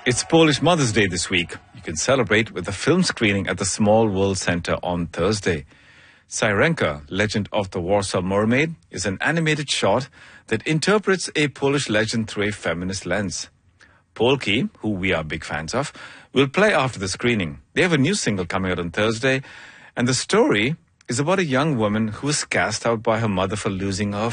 It's Polish Mother's Day this week. You can celebrate with a film screening at the Small World Center on Thursday. Syrenka, Legend of the Warsaw Mermaid, is an animated short that interprets a Polish legend through a feminist lens. Polki, who we are big fans of, will play after the screening. They have a new single coming out on Thursday, and the story is about a young woman who was cast out by her mother for losing her